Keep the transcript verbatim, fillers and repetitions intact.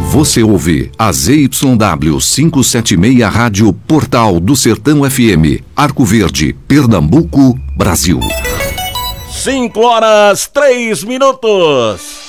Você ouve a Z Y W quinhentos e setenta e seis Rádio Portal do Sertão F M, Arco Verde, Pernambuco, Brasil. cinco horas, três minutos.